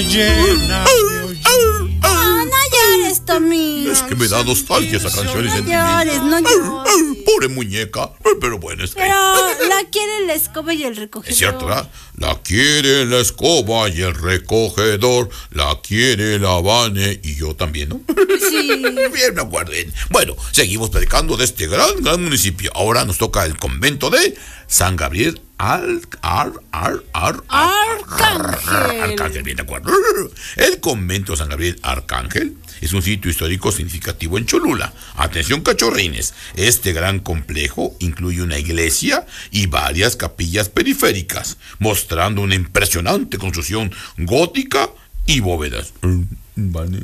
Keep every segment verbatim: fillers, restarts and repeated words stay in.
llena de hollín. No, no llores, Tommy. Es que me da nostalgia esa canción y No sentimiento. llores, no llores. Pobre muñeca. Pero bueno, es que... Pero la quiere la escoba y el recogedor. Es cierto, ¿verdad? La quiere la escoba y el recogedor. La quiere la Vane y yo también, ¿no? Sí. Bien, me acuerdo. Bueno, seguimos platicando de este gran, gran municipio. Ahora nos toca el convento de San Gabriel Al, ar, ar, ar, Arcángel. Arcángel, bien de acuerdo. El convento de San Gabriel Arcángel es un sitio histórico significativo en Cholula. Atención, cachorrines. Este gran complejo incluye una iglesia y varias capillas periféricas, mostrando una impresionante construcción gótica y bóvedas. Vale.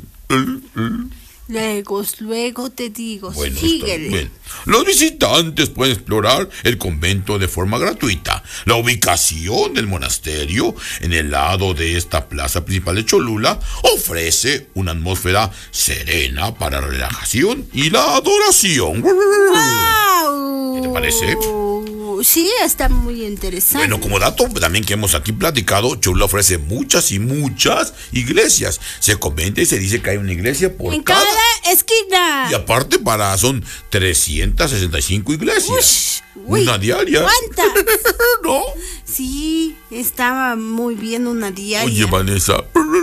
Luego, luego te digo, Bueno, síguele. bien. Los visitantes pueden explorar el convento de forma gratuita. La ubicación del monasterio en el lado de esta plaza principal de Cholula ofrece una atmósfera serena para la relajación y la adoración. ¡Wow! ¿Qué te parece? Sí, está muy interesante. Bueno, como dato también que hemos aquí platicado, Cholula ofrece muchas y muchas iglesias. Se comenta y se dice que hay una iglesia por en cada... cada esquina. Y aparte para son trescientas sesenta y cinco iglesias. Ush, uy, una diaria. ¿cuántas? ¿No? Sí, estaba muy bien una diaria. Oye, Vanessa,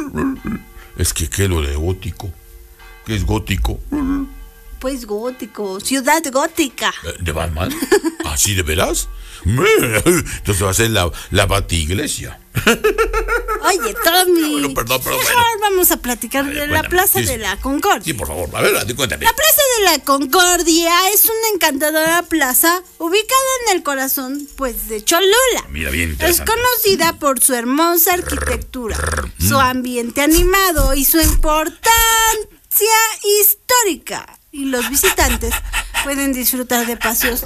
es que qué lo de gótico. ¿Qué es gótico? Pues gótico, ciudad gótica. ¿De Batman? ¿Así de veras? Entonces va a ser la, la batiglesia. Oye, Tommy. Bueno, perdón, pero mejor bueno. vamos a platicar A ver, de la cuéntame. Plaza Sí, de sí. la Concordia. Sí, por favor, a ver, cuéntame. La Plaza de la Concordia es una encantadora plaza ubicada en el corazón, pues, de Cholula. Mira, bien Es interesante. conocida por su hermosa arquitectura, su ambiente animado y su importancia histórica. Y los visitantes pueden disfrutar de paseos